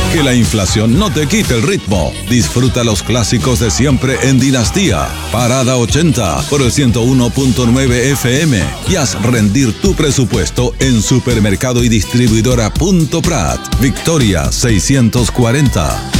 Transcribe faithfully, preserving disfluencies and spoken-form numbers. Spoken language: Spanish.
Que la inflación no te quite el ritmo. Disfruta los clásicos de siempre en Dinastía. Parada ochenta por el ciento uno punto nueve F M. Y haz rendir tu presupuesto en Supermercado y Distribuidora Punto Prat. Victoria seiscientos cuarenta.